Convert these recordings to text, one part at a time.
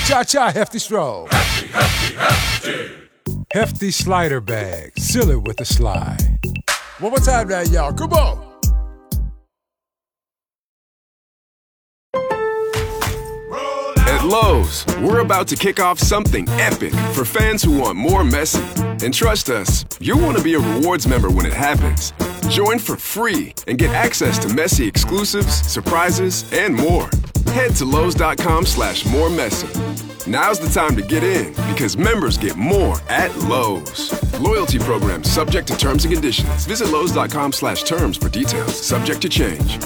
Cha-cha, Hefty Stroll. Hefty, hefty, hefty. Hefty slider bag. Seal it with a slide. One more time now, y'all. Come on. At Lowe's, we're about to kick off something epic for fans who want more Messi. And trust us, you'll want to be a rewards member when it happens. Join for free and get access to Messi exclusives, surprises, and more. Head to Lowe's.com/moremessy. Now's the time to get in because members get more at Lowe's. Loyalty program subject to terms and conditions. Visit Lowe's.com/terms for details. Subject to change.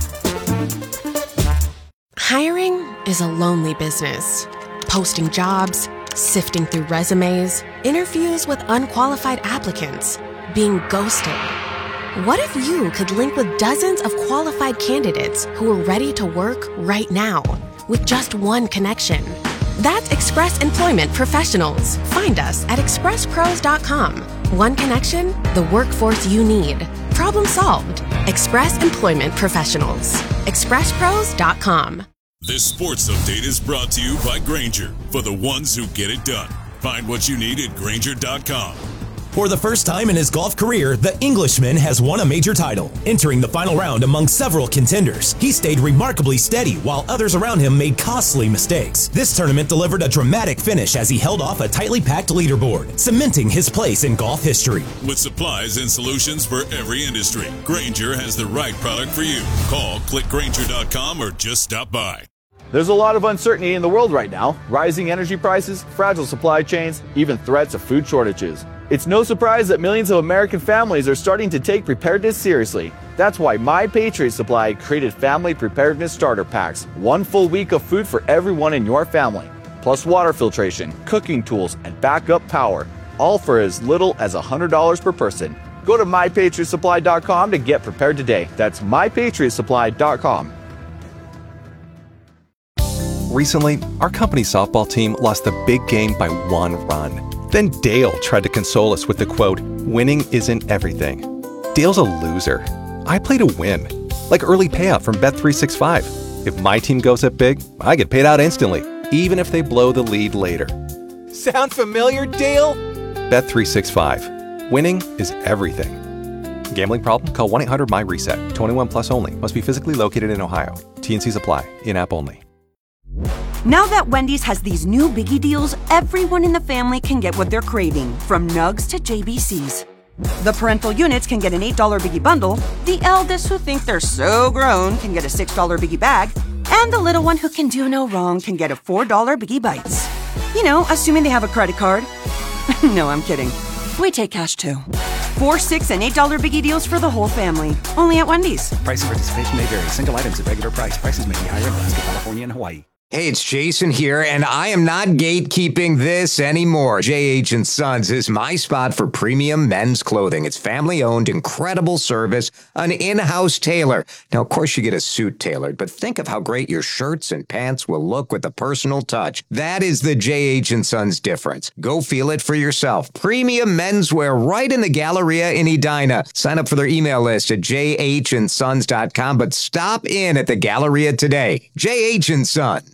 Hiring is a lonely business. Posting jobs, sifting through resumes, interviews with unqualified applicants, being ghosted. What if you could link with dozens of qualified candidates who are ready to work right now with just one connection? That's Express Employment Professionals. Find us at expresspros.com. One connection, the workforce you need. Problem solved. Express Employment Professionals. expresspros.com. This sports update is brought to you by Grainger, for the ones who get it done. Find what you need at Grainger.com. For the first time in his golf career, the Englishman has won a major title. Entering the final round among several contenders, he stayed remarkably steady while others around him made costly mistakes. This tournament delivered a dramatic finish as he held off a tightly packed leaderboard, cementing his place in golf history. With supplies and solutions for every industry, Grainger has the right product for you. Call, click Grainger.com, or just stop by. There's a lot of uncertainty in the world right now. Rising energy prices, fragile supply chains, even threats of food shortages. It's no surprise that millions of American families are starting to take preparedness seriously. That's why My Patriot Supply created Family Preparedness Starter Packs. 1 full week of food for everyone in your family. Plus water filtration, cooking tools, and backup power. All for as little as $100 per person. Go to MyPatriotSupply.com to get prepared today. That's MyPatriotSupply.com. Recently, our company softball team lost the big game by 1 run. Then Dale tried to console us with the quote, "Winning isn't everything." Dale's a loser. I play to win. Like early payout from Bet365. If my team goes up big, I get paid out instantly, even if they blow the lead later. Sound familiar, Dale? Bet365. Winning is everything. Gambling problem? Call 1-800-MY-RESET. 21 plus only. Must be physically located in Ohio. T&Cs apply. In-app only. Now that Wendy's has these new biggie deals, everyone in the family can get what they're craving, from nugs to JBCs. The parental units can get an $8 biggie bundle, the eldest who think they're so grown can get a $6 biggie bag, and the little one who can do no wrong can get a $4 biggie bites. You know, assuming they have a credit card. No, I'm kidding. We take cash too. 4, 6, and $8 biggie deals for the whole family. Only at Wendy's. Price and participation may vary. Single items at regular price. Prices may be higher in Alaska, California, and Hawaii. Hey, it's Jason here, and I am not gatekeeping this anymore. J.H. & Sons is my spot for premium men's clothing. It's family-owned, incredible service, an in-house tailor. Now, of course, you get a suit tailored, but think of how great your shirts and pants will look with a personal touch. That is the J.H. & Sons difference. Go feel it for yourself. Premium menswear right in the Galleria in Edina. Sign up for their email list at jhandsons.com, but stop in at the Galleria today. J.H. & Sons.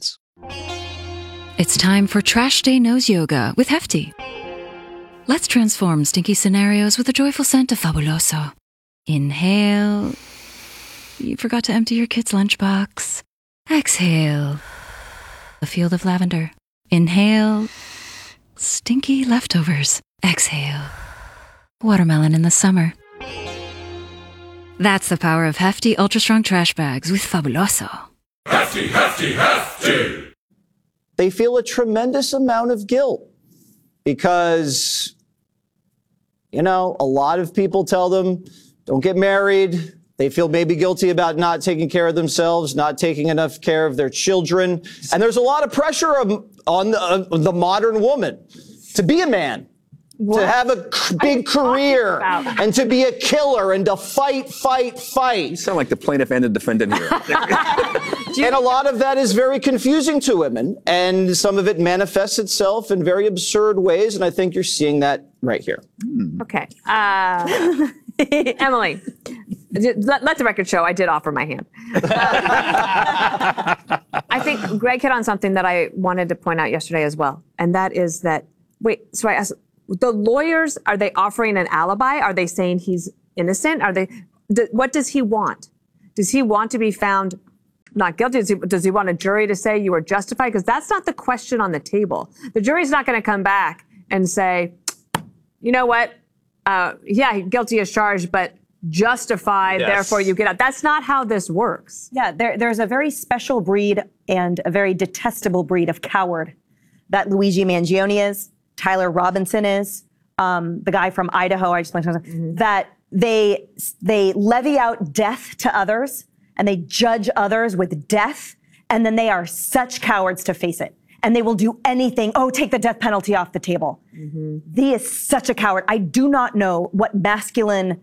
It's time for Trash Day Nose Yoga with Hefty. Let's transform stinky scenarios with a joyful scent of Fabuloso. Inhale. You forgot to empty your kid's lunchbox. Exhale. A field of lavender. Inhale. Stinky leftovers. Exhale. Watermelon in the summer. That's the power of Hefty Ultra Strong Trash Bags with Fabuloso. Hefty, hefty, hefty. They feel a tremendous amount of guilt because, you know, a lot of people tell them, don't get married. They feel maybe guilty about not taking care of themselves, not taking enough care of their children. And there's a lot of pressure on the modern woman to be a man. What? To have a big career and to be a killer and to fight. You sound like the plaintiff and the defendant here. And a lot of that is very confusing to women, and some of it manifests itself in very absurd ways, and I think you're seeing that right here. Okay. Emily, Let the record show I did offer my hand. I think Greg hit on something that I wanted to point out yesterday as well, and that is that, so I asked, the lawyers, are they offering an alibi? Are they saying he's innocent? What does he want? Does he want to be found not guilty? Does he want a jury to say you were justified? Because that's not the question on the table. The jury's not going to come back and say, you know what? Yeah, guilty as charged, but justified, therefore you get out. That's not how this works. Yeah, there's a very special breed and a very detestable breed of coward that Luigi Mangione is, Tyler Robinson is, the guy from Idaho, I just went to, that they levy out death to others and they judge others with death, and then they are such cowards to face it. And they will do anything. Oh, take the death penalty off the table. He is such a coward. I do not know what masculine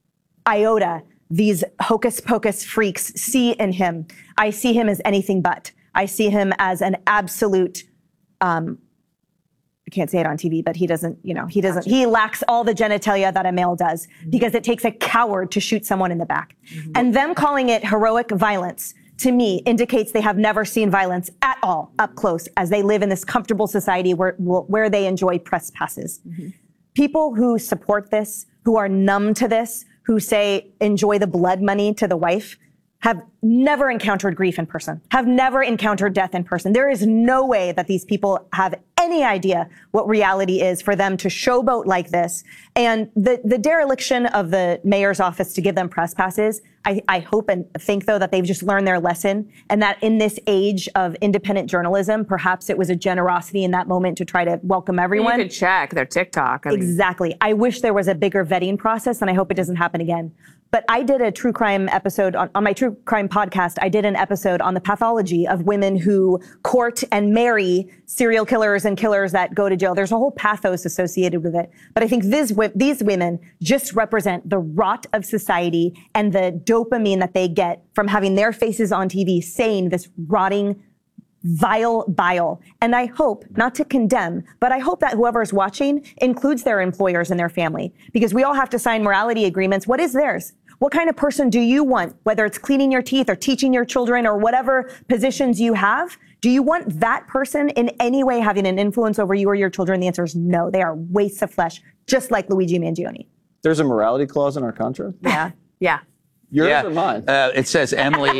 iota these hocus pocus freaks see in him. I see him as anything but. I see him as an absolute, I can't say it on TV, but he doesn't, he lacks all the genitalia that a male does, because it takes a coward to shoot someone in the back. And them calling it heroic violence, to me, indicates they have never seen violence at all up close, as they live in this comfortable society where they enjoy press passes. People who support this, who are numb to this, who say enjoy the blood money to the wife, have never encountered grief in person, have never encountered death in person. There is no way that these people have any idea what reality is for them to showboat like this. And the dereliction of the mayor's office to give them press passes, I hope and think, though, that they've just learned their lesson, and that in this age of independent journalism, perhaps it was a generosity in that moment to try to welcome everyone. You could check their TikTok. Exactly. I wish there was a bigger vetting process, and I hope it doesn't happen again. But I did a true crime episode on my true crime podcast. I did an episode on the pathology of women who court and marry serial killers and killers that go to jail. There's a whole pathos associated with it. But I think these women just represent the rot of society and the dopamine that they get from having their faces on TV saying this rotting, vile bile. And I hope, not to condemn, but I hope that whoever's watching includes their employers and their family, because we all have to sign morality agreements. What is theirs? What kind of person do you want? Whether it's cleaning your teeth or teaching your children or whatever positions you have, do you want that person in any way having an influence over you or your children? The answer is no. They are wastes of flesh, just like Luigi Mangione. There's a morality clause in our contract? Yeah. Yeah. Yours or mine? It says Emily.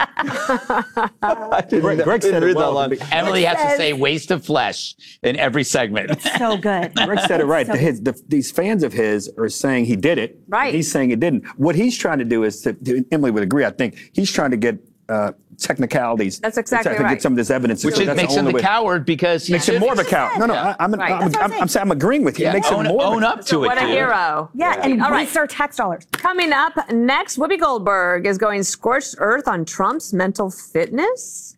Greg said it well. Emily has to say waste of flesh in every segment. So good. Greg said it right. So These fans of his are saying he did it. Right. He's saying he didn't. What he's trying to do is, Emily would agree, I think, he's trying to get technicalities. That's exactly to right. get some of this evidence. Which makes him the coward, because he makes him more of a coward. No, I'm agreeing with you. It makes him more own up to it. What a hero. Yeah, and waste our tax dollars. Coming up next, Whoopi Goldberg is going scorched earth on Trump's mental fitness.